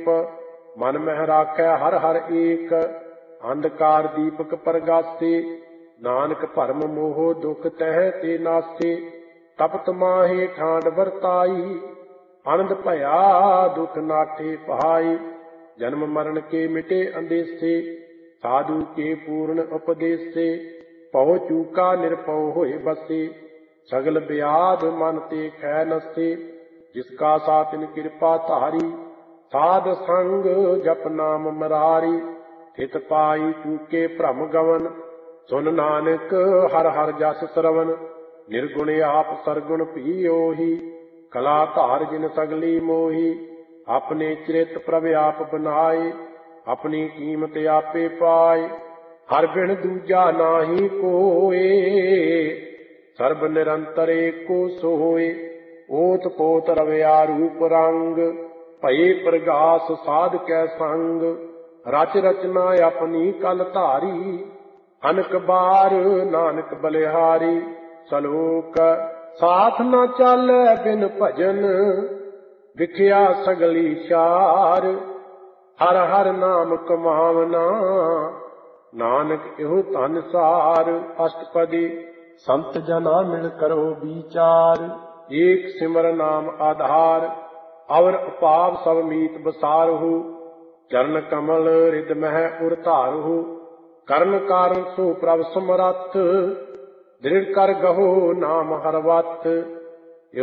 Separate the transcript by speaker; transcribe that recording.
Speaker 1: दीप मन मह राखै हर हर एक। अंधकार दीपक परगासे नानक भरम मोह दुख तह ते नासे। तपत माहे ठांड वरताई आनंद भया दुख नाठे पहाई। जन्म मरण के मिटे अंदेसे साधु के पूर्ण उपदेसे। पौ चूका निरपौ होए बसे सगल ब्याध मन ते खै नसे। जिसका सातिन कृपा धारी साध संग जप नाम मरारी। थित पाई चूके भ्रम गवन सुन नानक हर हर जस श्रवण। निर्गुण आप सरगुण भी ओही कला धार जिन सगली मोही। अपने चरित प्रभ आप बनाए अपनी कीमत आपे पाए। हर बिन दूजा नाही कोए सर्ब निरंतर एको सोए। ओत पोत रवया रूप रंग भये प्रगास साध कै संग। रच रचना अपनी कल धारी अनक बार नानक बलिहारी। सलोक साथ न चालै बिन भजन विख्या सगली चार। हर हर नाम कमावना नानक इहो धन सार। अष्टपदी संत जना मिल करो विचार। एक सिमर नाम आधार और अपाव सब मीत बसारहु। चरण कमल रिद मह उर धारहु। करण कारण सो प्रभ समरथ दृढ़ कर गहो नाम हर वत।